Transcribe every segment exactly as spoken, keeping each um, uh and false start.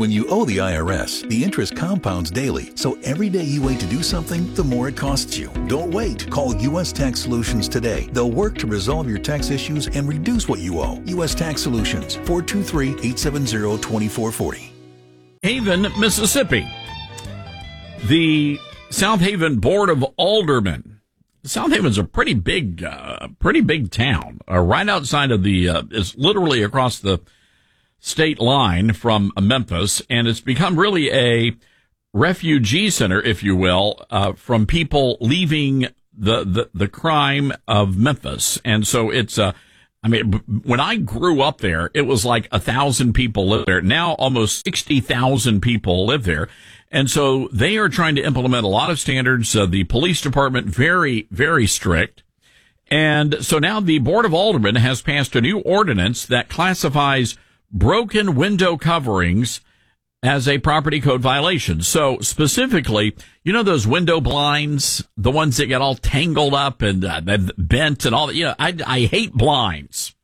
When you owe the I R S, the interest compounds daily, so every day you wait to do something, the more it costs you. Don't wait. Call U S Tax Solutions today. They'll work to resolve your tax issues and reduce what you owe. U S Tax Solutions, four two three, eight seven zero, two four four zero. Haven, Mississippi. The South Haven Board of Aldermen. South Haven's a pretty big, uh, pretty big town. Uh, right outside of the, uh, it's literally across the state line from Memphis, and it's become really a refugee center, if you will, uh, from people leaving the, the, the crime of Memphis. And so it's, uh, I mean, when I grew up there, it was like a thousand people live there. Now almost sixty thousand people live there. And so they are trying to implement a lot of standards. Uh, the police department, very, very strict. And so now the Board of Aldermen has passed a new ordinance that classifies broken window coverings as a property code violation. So specifically, you know those window blinds, the ones that get all tangled up and uh, bent and all that? You know, I, I hate blinds.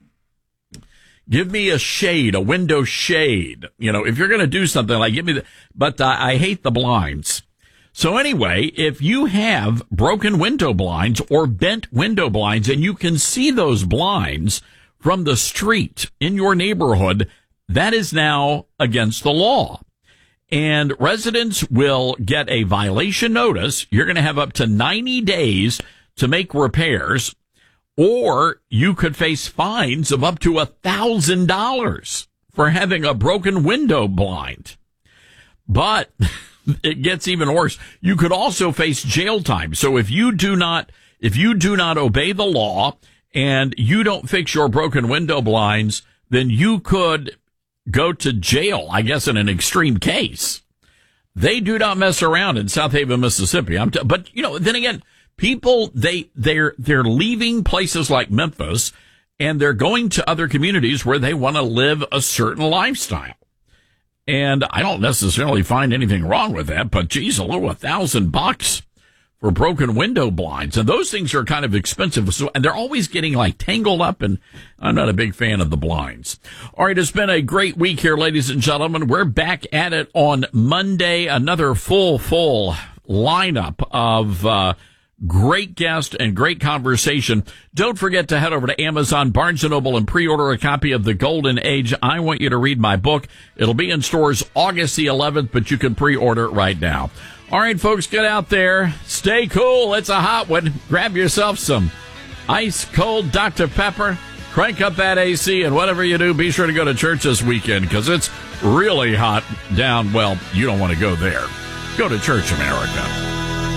Give me a shade, a window shade. You know, if you're going to do something like give me the, but uh, I hate the blinds. So anyway, if you have broken window blinds or bent window blinds and you can see those blinds from the street in your neighborhood, that is now against the law. And residents will get a violation notice. You're going to have up to ninety days to make repairs, or you could face fines of up to a thousand dollars for having a broken window blind. But it gets even worse. You could also face jail time. So if you do not, if you do not obey the law and you don't fix your broken window blinds, then you could go to jail, I guess, in an extreme case. They do not mess around in South Haven, Mississippi. I'm t- but, you know, then again, people, they, they're, they're leaving places like Memphis and they're going to other communities where they want to live a certain lifestyle. And I don't necessarily find anything wrong with that, but geez, a little, a thousand bucks for broken window blinds. And those things are kind of expensive. So, and they're always getting like tangled up, and I'm not a big fan of the blinds. All right. It's been a great week here, ladies and gentlemen. We're back at it on Monday. Another full, full lineup of, uh, great guest and great conversation. Don't forget to head over to Amazon, Barnes and Noble, and pre-order a copy of The Golden Age. I Want You to Read My Book. It'll be in stores August the eleventh, but you can pre-order it right now. All right, folks, get out there. Stay cool. It's a hot one. Grab yourself some ice cold Doctor Pepper. Crank up that A C, and whatever you do, be sure to go to church this weekend because it's really hot down. Well, you don't want to go there. Go to Church America.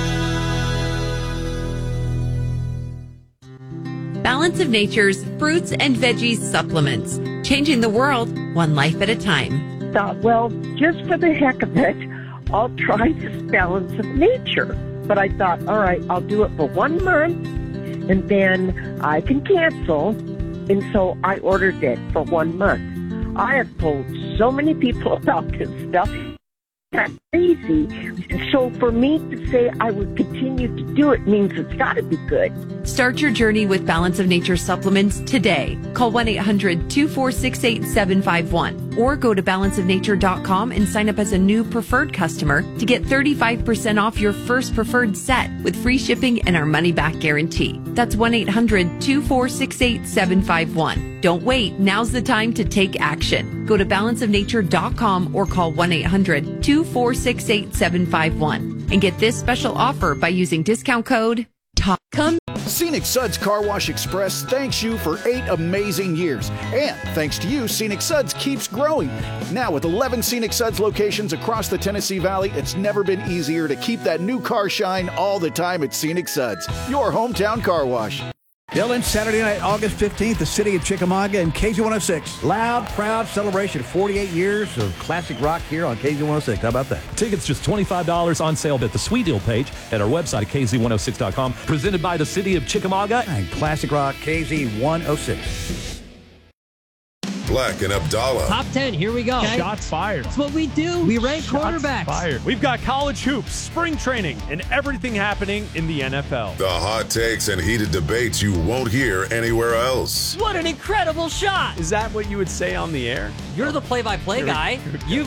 Balance of Nature's fruits and veggies supplements. Changing the world, one life at a time. Thought, well, just for the heck of it, I'll try this Balance of Nature. But I thought, all right, I'll do it for one month, and then I can cancel. And so I ordered it for one month. I have told so many people about this stuff. That's crazy. So for me to say I would continue to do it means it's got to be good. Start your journey with Balance of Nature supplements today. Call one eight hundred, two four six, eight seven five one or go to balance of nature dot com and sign up as a new preferred customer to get thirty-five percent off your first preferred set with free shipping and our money-back guarantee. That's one eight hundred, two four six, eight seven five one. Don't wait. Now's the time to take action. Go to balance of nature dot com or call one eight hundred, two four six, eight seven five one and get this special offer by using discount code TALK. Come. Scenic Suds Car Wash Express thanks you for eight amazing years. And thanks to you, Scenic Suds keeps growing. Now with eleven Scenic Suds locations across the Tennessee Valley, it's never been easier to keep that new car shine all the time at Scenic Suds, your hometown car wash. Dylan, Saturday night, August fifteenth, the city of Chickamauga and K Z one oh six. Loud, proud celebration. forty-eight years of classic rock here on K Z one oh six. How about that? Tickets just twenty-five dollars on sale at the Sweet Deal page at our website at K Z one oh six dot com. Presented by the city of Chickamauga and classic rock K Z one oh six. Black and Abdallah. Top ten, here we go. Okay. Shots fired. That's what we do. We rank Shots quarterbacks. Fired. We've got college hoops, spring training, and everything happening in the N F L. The hot takes and heated debates you won't hear anywhere else. What an incredible shot. Is that what you would say on the air? You're the play-by-play guy. You